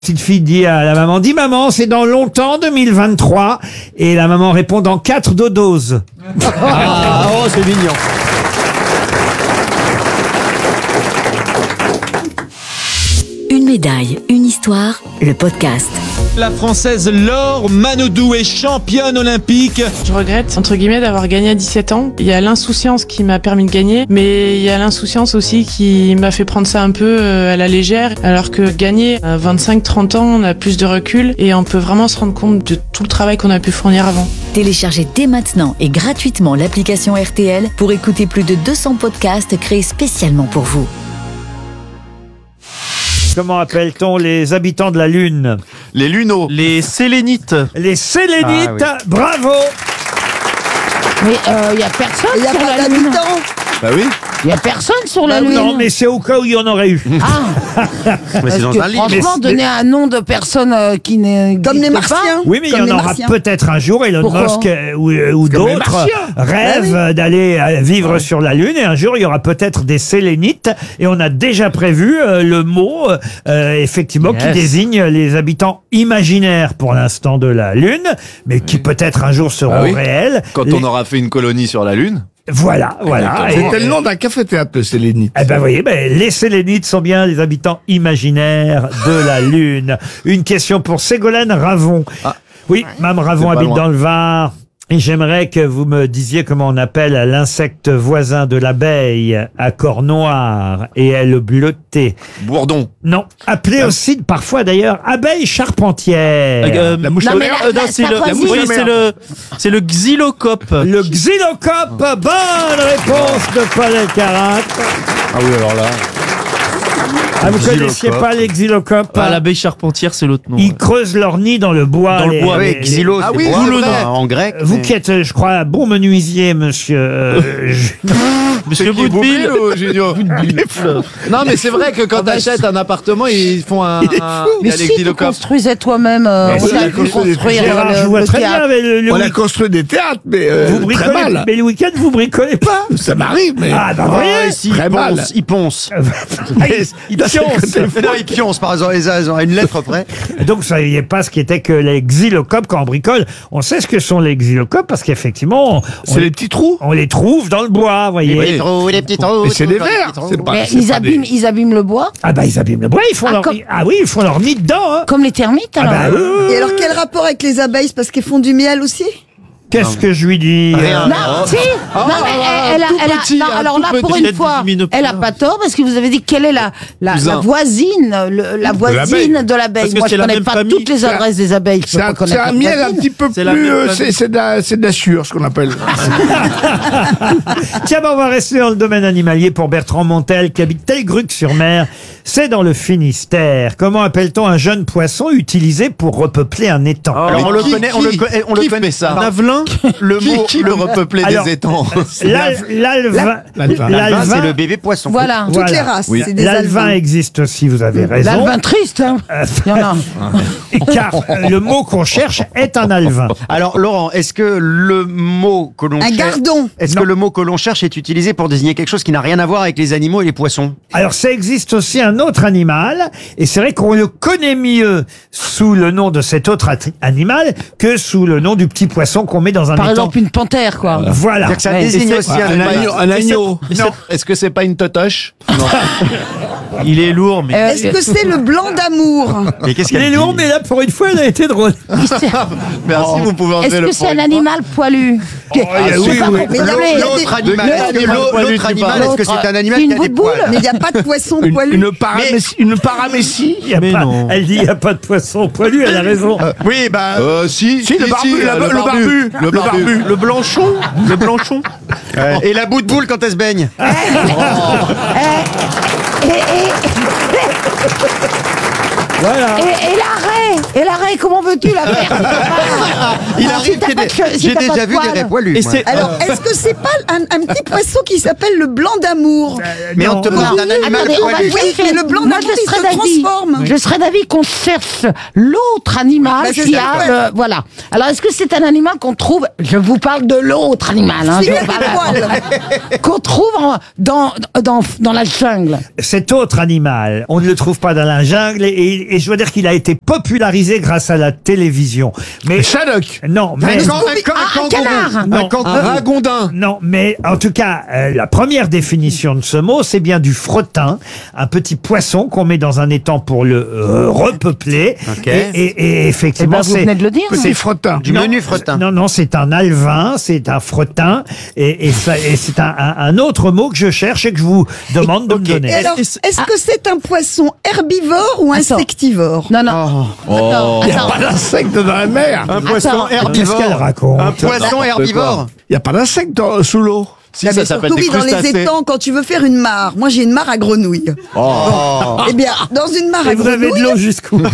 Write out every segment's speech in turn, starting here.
Petite fille dit à la maman, dis maman, c'est dans longtemps 2023. Et la maman répond dans 4 dodos. Ah, oh, c'est mignon. Une médaille, une histoire, le podcast. La Française Laure Manodou est championne olympique. Je regrette, entre guillemets, d'avoir gagné à 17 ans. Il y a l'insouciance qui m'a permis de gagner, mais il y a l'insouciance aussi qui m'a fait prendre ça un peu à la légère, alors que gagner à 25-30 ans, on a plus de recul et on peut vraiment se rendre compte de tout le travail qu'on a pu fournir avant. Téléchargez dès maintenant et gratuitement l'application RTL pour écouter plus de 200 podcasts créés spécialement pour vous. Comment appelle-t-on les habitants de la Lune? Les luneaux. Les sélénites. Les sélénites. Ah, oui. Bravo. Mais il n'y a personne Il n'y a sur pas la Lune. d'habitants. Bah oui. Il n'y a personne sur la Lune. Non, mais c'est au cas où il y en aurait eu. Ah, Mais parce c'est dans que un livre. franchement, donner un nom de personne qui n'est Comme les Martiens. Oui, mais il y Comme en les aura Martiens. peut-être un jour. Elon Pourquoi Musk ou d'autres rêvent d'aller vivre sur la Lune. Et un jour, il y aura peut-être des sélénites. Et on a déjà prévu le mot, effectivement, qui désigne les habitants imaginaires pour l'instant de la Lune, mais qui peut-être un jour seront Ah oui. réels. Quand on aura fait une colonie sur la Lune. Voilà. C'était le nom d'un café-théâtre, le Sélénite. Eh ben, vous voyez, les sélénites sont bien les habitants imaginaires de la Lune. Une question pour Ségolène Ravon. Ah. Oui, Mme Ravon C'est pas habite loin. dans le Var. Et j'aimerais que vous me disiez comment on appelle l'insecte voisin de l'abeille à corps noir et aile bleutée. Bourdon. Non, appelé aussi parfois d'ailleurs abeille charpentière. La mouche Non, à mais mer. la c'est le, Sarkozy. oui, c'est le xylocope. Le xylocope. Bonne réponse de Paul Elkarat. Ah oui, alors là. Ah, vous connaissiez pas les xylocopes? Ah, l'abeille charpentière, c'est l'autre nom. Ils creusent leur nid dans le bois. Dans le bois, les- Xylo, Ah c'est oui, bois, c'est vrai. en grec. Vous mais- qui êtes, je crois, un bon menuisier, monsieur. Monsieur Boudeville. Non, mais c'est vrai que quand t'achètes un appartement, ils font un. Mais si tu construisais toi-même, Mais on si, a il pu construit des construire Gérard, je le, vois le très bien. théâtre. Mais le On a week- construit des théâtres, mais vous très bricolez, mal. mais le week-end, vous bricolez pas? Ça m'arrive, mais... Ah, bah, vous voyez. Si, Très mal. il ponce. Il pionce. Non, ils pioncent, par exemple, ils ont une lettre près. Donc, vous saviez pas ce qu'était que les xylocopes quand on bricole. On sait ce que sont les xylocopes parce qu'effectivement, C'est les petits trous. on les trouve dans le bois, vous voyez. Les trous, les petits trous. Mais c'est des vers. C'est pas- Mais c'est ils pas abîment, des- ils abîment le bois, Ah bah, ils abîment le bois, ils font Ah, leur... comme- Ah oui, ils font leur nid dedans, hein. comme les termites Ah alors. bah, oui. Et alors, quel rapport avec les abeilles? C'est parce qu'elles font du miel aussi? Qu'est-ce que je lui dis? Rien. Non, si, non, mais elle a, non, alors là, pour une fois, elle a pas tort, parce que vous avez dit quelle est la voisine, la voisine de l'abeille. Parce que Moi, c'est je la connais même pas famille. toutes les adresses des abeilles. Je peux C'est pas un, connaître c'est un la miel un voisine. petit peu C'est la plus... même c'est de la sure, ce qu'on appelle. Tiens, on va rester dans le domaine animalier pour Bertrand Montel qui habite Telgruc-sur-Mer. C'est dans le Finistère. Comment appelle-t-on un jeune poisson utilisé pour repeupler un étang? Alors, on le connaît, on le connaît ça. Navelin. Le mot, le repeupler Alors, des étangs. L'alvin. L'alvin, C'est le bébé poisson. Voilà. Toutes les races, Oui. c'est des L'alvin alvins. existe aussi, vous avez raison. L'alvin triste, hein. Il y en a. Car le mot qu'on cherche est un alvin. Alors Laurent, est-ce que le mot que l'on Un cherche, gardon. est-ce que le mot que l'on cherche est utilisé pour désigner quelque chose qui n'a rien à voir avec les animaux et les poissons? Alors, ça existe aussi un autre animal, et c'est vrai qu'on le connaît mieux sous le nom de cet autre animal que sous le nom du petit poisson qu'on met dans un Par étang. exemple, une panthère, quoi. Voilà. C'est-à-dire que ça Ouais. désigne Et aussi c'est- un un animal. agneau. Un agneau. Non. Est-ce que c'est pas une totoche? Il est lourd, mais. Est-ce que c'est le blanc d'amour? Mais qu'est-ce Il qu'elle est dit lourd, mais là, pour une fois, elle a été drôle. Merci, vous pouvez enlever Est-ce le que c'est point. un animal poilu? oui, oui. Mais il y a- Mais- il y a L'autre des- animal, l'autre animal, est-ce que c'est un animal C'est qui une a des boule-boule. poils? Mais il n'y a pas de poisson poilu. Une paramécie. Il y a Mais pas- non. Elle dit, il n'y a pas de poisson poilu, elle a raison. Oui, bah. Si, Si, le barbu, le barbu. Le barbu. Le blanchon. Le blanchon. Et la bout de boule quand elle se baigne. Voilà. Et l'arrêt, comment veux-tu la faire? Il Ah, arrive, si t'as j'ai pas de che- si j'ai t'as pas déjà de vu des poils. raies poilus. Et moi. c'est. Alors, est-ce que c'est pas un petit poisson qui s'appelle le blanc d'amour? Mais on Non, te parle d'un animal Attendez, on va poilu. Oui, chercher. mais le blanc Moi, d'amour, je il serais se d'avis. transforme. Je serais d'avis qu'on cherche l'autre animal Bah, c'est qui ça, a ouais. le, voilà. Alors, est-ce que c'est un animal qu'on trouve, je vous parle de l'autre animal, hein, C'est je le parle- poil. qu'on trouve dans la jungle. Cet autre animal, on ne le trouve pas dans la jungle et et je dois dire qu'il a été popularisé grâce à la télévision. Mais Sherlock. non, mais Un canard. non, Un ragondin. non, mais en tout cas, la première définition de ce mot, c'est bien du fretin, un petit poisson qu'on met dans un étang pour le repeupler. Ok. Et effectivement, Vous venez de le dire. Petit frottin. Du menu fretin. non, c'est un alevin, c'est un fretin, et c'est un autre mot que je cherche et que je vous demande de me Et donner. alors, est-ce que c'est un poisson herbivore ou insectivore? Non, non. Oh. Il n'y a pas d'insecte dans la mer. Un poisson Qu'est-ce herbivore. qu'elle raconte? Un poisson herbivore. Il n'y a pas d'insecte sous l'eau. Si, Ah, ça mais s'appelle surtout, des oui, dans les crustacés. étangs, quand tu veux faire une mare. Moi, j'ai une mare à grenouilles. Oh. Eh bien, dans une mare à Et vous avez de grenouilles, l'eau jusqu'où? Non,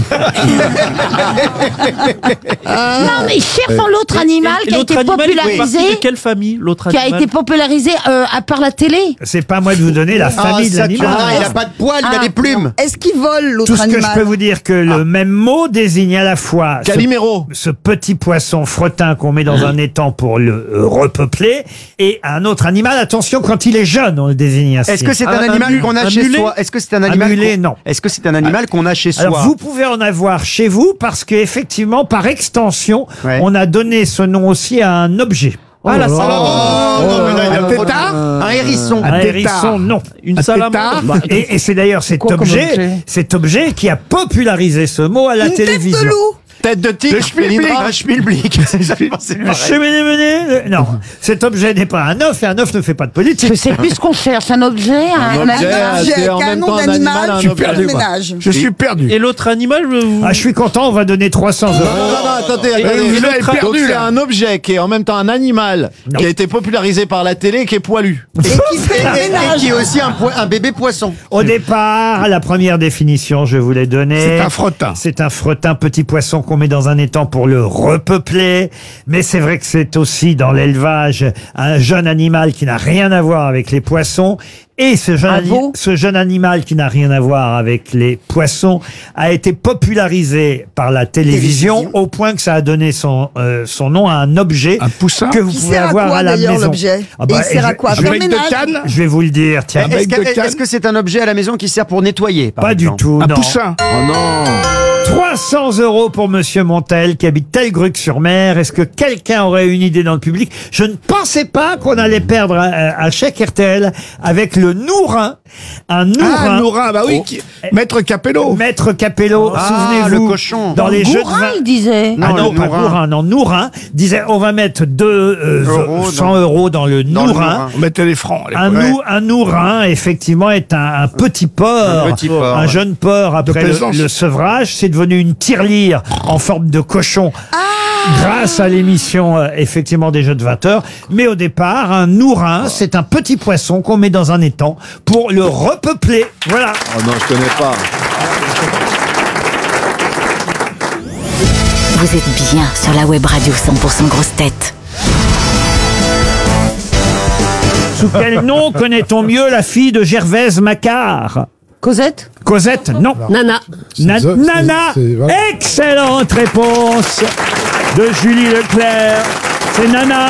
mais cherchons l'autre animal qui a été popularisé. De quelle famille, l'autre Qui a animal été popularisé à part la télé. C'est pas à moi de vous donner la famille de ça, tu l'animal. vois, il a pas de poils, il a des plumes. est-ce qu'il vole l'autre Tout ce que animal? je peux vous dire que le même mot désigne à la fois Calimero. ce petit poisson fretin qu'on met dans un étang pour le repeupler et un autre animal. Attention, quand il est jeune, on le désigne ainsi. Est-ce que c'est un animal qu'on a chez mulet soi? Est-ce que c'est un animal mulet, qu'on- non. Est-ce que c'est un animal qu'on a chez soi? Alors vous pouvez en avoir chez vous parce qu'effectivement, par extension, Ouais. on a donné ce nom aussi à un objet. Ah, la Oh, salamandre. non, mais là, il y a Un trop de- tétard. Un hérisson. Un tétard. hérisson, non. Une Un salamandre. tétard. Et c'est d'ailleurs cet objet qui a popularisé ce mot à la Une tête télévision. de loup. Tête de tigre. Le schmilblick. Un schmilblick. C'est Un pareil. cheminée, non, cet objet n'est pas un œuf et un œuf ne fait pas de politique. Je sais plus ce qu'on cherche. Un objet, un objet, animal. c'est J'ai en qu'un même nom temps un d'animal, animal, tu un peux objet. le ménage. Je suis perdu. Et l'autre animal, Ah, je suis content, on va donner 300 Non, euros. attendez. vous avez perdu, Donc, c'est là. un objet qui est en même temps un animal, Non. qui a été popularisé par la télé, qui est poilu. Et qui fait le Et ménage. qui est aussi un bébé poisson. Au départ, la première définition, je vous l'ai donnée. C'est un frottin. C'est un fretin, petit poisson qu'on met dans un étang pour le repeupler. Mais c'est vrai que c'est aussi dans l'élevage un jeune animal qui n'a rien à voir avec les poissons. Et ce jeune animal qui n'a rien à voir avec les poissons a été popularisé par la télévision au point que ça a donné son nom à un objet Un poussin. que vous Qui pouvez sert à avoir quoi à la d'ailleurs maison. l'objet? Ah bah, Et il sert à quoi? Un Faire le bec de ménage? canne. Je vais vous le dire, tiens. Un bec Est-ce de que- canne. est-ce que c'est un objet à la maison qui sert pour nettoyer par Pas du exemple? tout, Un non. poussin. Oh non. 300 euros pour Monsieur Montel qui habite Telgruc-sur-Mer. Est-ce que quelqu'un aurait une idée dans le public? Je ne pensais pas qu'on allait perdre un chèque RTL avec le Nourin. Un Nourin. Nourin, bah oui. Maître Capello. Maître Capello, Ah, souvenez-vous. le cochon. Dans les jeux de Gourin, vin. il disait. Ah non, le pas Nourin. Nourin, non, Nourin disait on va mettre 100 euros dans le Dans le Nourin. Nourin. On mettait les francs. à Un, l'époque. un Nourin, effectivement, est un petit porc, Un petit porc, un ouais. jeune porc après plaisance. le sevrage. C'est devenu une tirelire en forme de cochon. Grâce à l'émission, effectivement, des jeux de 20 heures. Mais au départ, un Nourin, c'est un petit poisson qu'on met dans un étang pour le repeupler. Voilà. Oh non, je connais pas. Vous êtes bien sur la web radio 100% grosse tête. Sous quel nom connaît-on mieux la fille de Gervaise Macquart? Cosette. Cosette, non. Nana. Nana. Excellente réponse de Julie Leclerc. C'est Nana.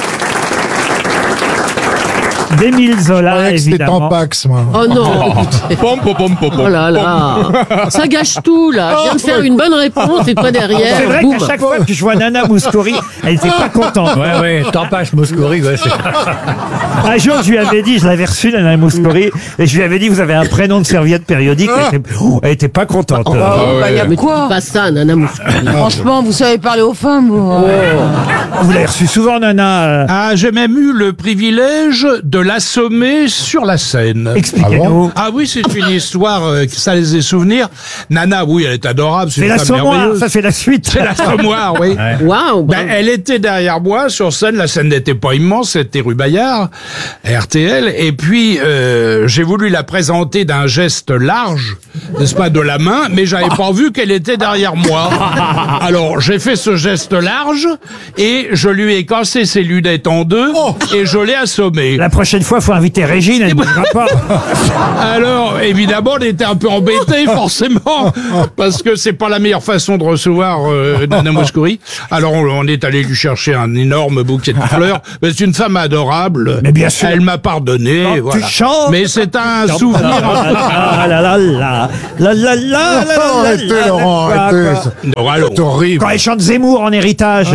d'Émile Zola, évidemment. Tampax, moi. Oh non. Oh là là. Ça gâche tout, là. Je viens de faire une bonne réponse et toi derrière. C'est vrai boum. qu'à chaque fois que je vois Nana Mouskouri, elle n'était pas contente. Ouais, Tampax Mouskouri, ouais, c'est... Un jour, je lui avais dit, je l'avais reçue, Nana Mouskouri, et je lui avais dit, vous avez un prénom de serviette périodique. Elle était pas contente. Mais quoi pas ça, Nana Mouskouri. Franchement, vous savez parler aux femmes, vous. Vous l'avez reçue souvent, Nana. Ah, j'ai même eu le privilège de l'assommer sur la scène. Expliquez-nous. Ah oui, c'est une histoire, ça les est souvenirs. Nana, oui, elle est adorable. C'est une femme l'assommoir, merveilleuse. ça c'est la suite. C'est l'assommoir, oui. Waouh. Ben, elle était derrière moi sur scène. La scène n'était pas immense, c'était rue Bayard, RTL. Et puis j'ai voulu la présenter d'un geste large, n'est-ce pas, de la main, mais j'avais pas vu qu'elle était derrière moi. Alors j'ai fait ce geste large et je lui ai cassé ses lunettes en deux et je l'ai assommée. La prochaine prochaine fois, il faut inviter Régine, elle ne bougera pas. Alors, évidemment, on était un peu embêtés, forcément, parce que c'est pas la meilleure façon de recevoir Nana Mouskouri. Alors, on est allé lui chercher un énorme bouquet de fleurs. Mais c'est une femme adorable. Mais bien sûr. Elle m'a pardonné. Non, voilà. tu chantes. Mais c'est un souvenir. Ah là là là là là là là. Arrêtez, Laurent, arrêtez. C'est horrible. Quand elle chante Zemmour en héritage.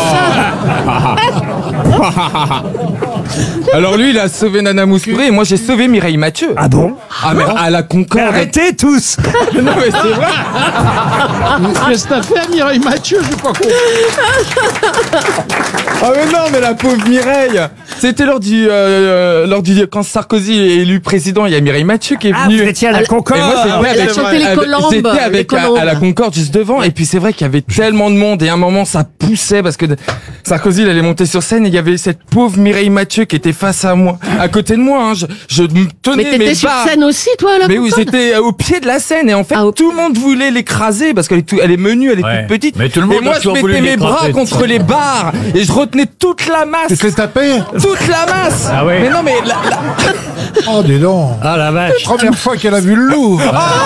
Alors lui, il a sauvé Nana Mouskouri et moi j'ai sauvé Mireille Mathieu. Ah bon? Ah mais à la Concorde. Mais arrêtez tous. Non mais c'est vrai. Qu'est-ce que t'as fait, Mireille Mathieu? J'ai pas compris. Ah mais non, mais la pauvre Mireille. C'était lors du quand Sarkozy est élu président, il y a Mireille Mathieu qui est venue. Vous étiez à la Concorde. Et moi, Elle a chanté les colombes. J'étais avec à la Concorde juste devant, et puis c'est vrai qu'il y avait tellement de monde, et à un moment ça poussait parce que Sarkozy il allait monter sur scène, et il y avait cette pauvre Mireille Mathieu qui était face à moi, à côté de moi. Hein. Je me tenais. Mais t'étais sur scène aussi, toi, à la Mais oui, Concorde? j'étais au pied de la scène, et en fait tout le monde voulait l'écraser parce qu'elle est menue, elle est toute petite. Mais tout le monde et moi a je toujours voulu mettais mes bras l'écraser. contre les barres et je retenais toute la masse. Tu te l'es tapé? Toute la masse. Ah oui. Mais non, mais Oh, dis donc. Ah la vache. Première fois qu'elle a vu le loup.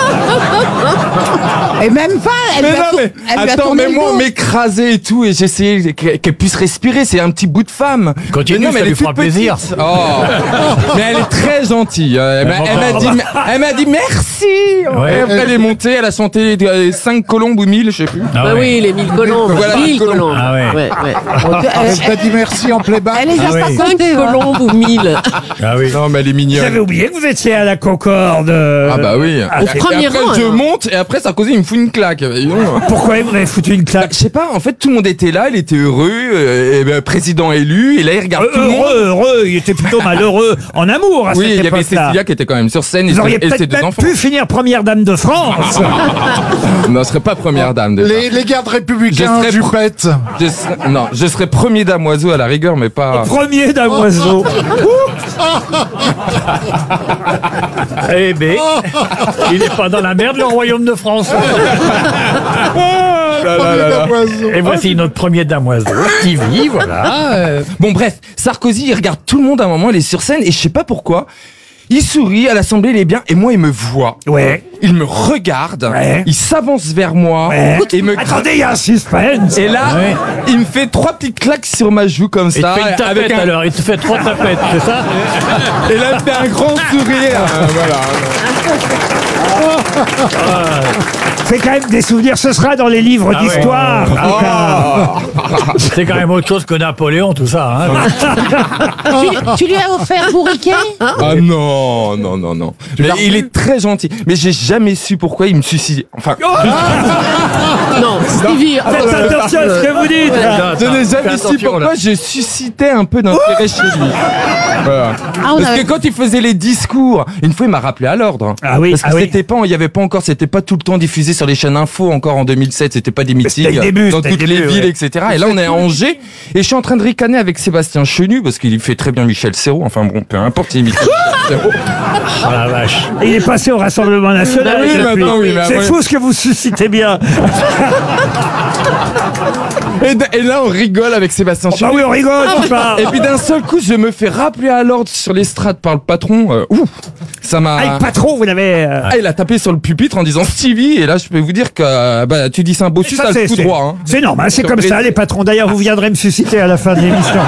Et même pas, elle mais lui a non, tour- mais elle lui a attends, tourné mais le moi, dos. m'écraser et tout, et j'essayais qu'elle puisse respirer, c'est un petit bout de femme. Continue, mais non, mais ça elle lui est fera toute petite. plaisir. Oh. Mais elle est très gentille. Elle m'a dit merci. Ouais. Et après, elle est montée, elle a chanté 5 colombes ou 1000, je sais plus. Ah Bah ouais. oui, les 1000 colombes. Voilà, 1000 1000 colombes. Ah ouais. Ouais. Elle t'a dit merci en playback. Elle les a Ah oui. pas 5 comptés, hein. colombes ou 1000. Ah oui. Non, mais elle est mignonne. J'avais oublié que vous étiez à la Concorde. Ah bah oui. Ah, Et premier après, rang, je alors. monte, et après, Sarkozy, il me fout une claque. Pourquoi vous avez foutu une Bah, claque? je sais pas, en fait, tout le monde était là, il était heureux, président élu, et là, il regarde tout le monde. Heureux, il était plutôt malheureux en amour à Oui, cette il y avait époque-là. Cécilia qui était quand même sur scène, Vous auriez et ses peut-être deux même enfants. pu finir première dame de France. Non, je serais pas première dame, déjà. Les gardes républicains, Je serais Juppette. Je serais premier damoiseau à la rigueur, mais pas... Premier damoiseau. Eh ben, il n'est pas dans la merde, le royaume de France. Et voici notre premier damoiseau, Stevie, voilà. Bon, bref, Sarkozy, il regarde tout le monde à un moment, il est sur scène, et je sais pas pourquoi, il sourit, à l'Assemblée, il est bien, et moi, il me voit. Ouais. Il me regarde, Ouais. il s'avance vers moi, Ouais. et me... Attendez, il y a un suspense. Et là, Ouais. il me fait 3 petites claques sur ma joue comme Il te ça. fait une tapette avec un... alors, il te fait 3 tapettes, c'est ça? Et là, il fait un grand sourire. Voilà. C'est quand même des souvenirs. Ce sera dans les livres Ah ouais. d'histoire. C'est quand même autre chose que Napoléon, tout ça. Hein. Tu lui as offert bourriquet? Ah non. Mais il est très gentil. Mais j'ai jamais su pourquoi il me suicidait. Enfin, Non, Stevie. Faites attention à ce que vous dites. je n'ai jamais Fais su attention, pourquoi je suscitais un peu d'intérêt chez lui. Voilà. Ah, on Parce avait- que quand il faisait les discours, une fois il m'a rappelé à l'ordre. Ah oui, Parce que ah oui. c'était pas, il y avait pas encore, c'était pas tout le temps diffusé sur les chaînes info encore en 2007. C'était pas des meetings C'était le début, dans c'était toutes le les début, villes, ouais. etc. Et là on est à Angers et je suis en train de ricaner avec Sébastien Chenu parce qu'il fait très bien Michel Serrault. Enfin bon, peu importe, il imite Michel Serrault. Oh la vache. Il est passé au Rassemblement National. Bah oui, depuis. maintenant, oui, mais C'est après- fou ce que vous suscitez bien. Et là on rigole avec Sébastien Bah Chenu. oui, on rigole, Bompard. Et puis d'un seul coup, je me fais rappeler à l'ordre sur l'estrade par le patron. Ça m'a. Ah, le patron, vous l'avez. Ah, il a tapé sur le pupitre en disant Stevie, et là je peux vous dire que bah, tu dis c'est un bossu, ça le tout droit. Hein. C'est normal, c'est comme ça, les patrons. D'ailleurs, vous viendrez me susciter à la fin de l'émission.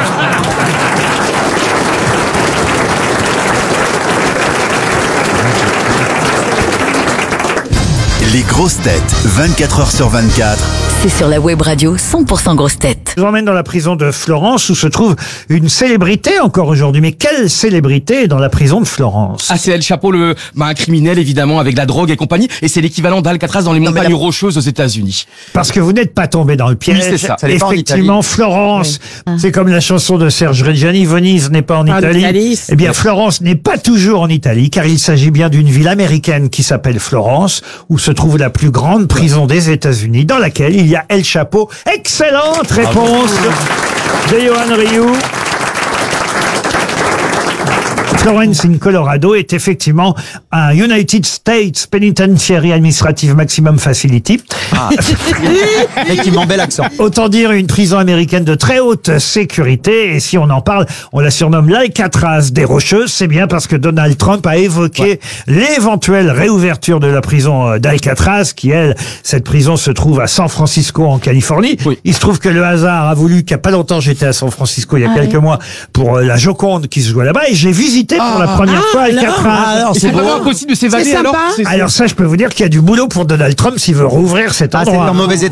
Les grosses têtes, 24 heures sur 24. C'est sur la web radio 100% grosses têtes. Je vous emmène dans la prison de Florence où se trouve une célébrité encore aujourd'hui. Mais quelle célébrité est dans la prison de Florence? Ah, c'est El Chapo, un criminel évidemment avec la drogue et compagnie, et c'est l'équivalent d'Alcatraz dans les montagnes rocheuses aux États-Unis. Parce que vous n'êtes pas tombé dans le piège. Oui, c'est ça. Ça n'est pas en Effectivement, Italie. Florence, c'est comme la chanson de Serge Reggiani, Venise n'est pas en Italie. Italie. Eh bien, Florence n'est pas toujours en Italie, car il s'agit bien d'une ville américaine qui s'appelle Florence, où se trouve la plus grande prison des États-Unis, dans laquelle il y a El Chapo. Excellente réponse de Johan Rioux. Florence in Colorado est effectivement un United States Penitentiary Administrative Maximum Facility. Effectivement, bel accent. Autant dire une prison américaine de très haute sécurité. Et si on en parle, on la surnomme l'Alcatraz des Rocheuses. C'est bien parce que Donald Trump a évoqué l'éventuelle réouverture de la prison d'Alcatraz, qui, cette prison se trouve à San Francisco, en Californie. Oui. Il se trouve que le hasard a voulu qu'il n'y a pas longtemps, j'étais à San Francisco il y a quelques mois pour la Joconde qui se joue là-bas, et j'ai visité pour la première fois Alcatraz. Alors, c'est vraiment possible de s'évader alors? Alors ça, je peux vous dire qu'il y a du boulot pour Donald Trump s'il veut rouvrir cet endroit. C'est en mauvais état.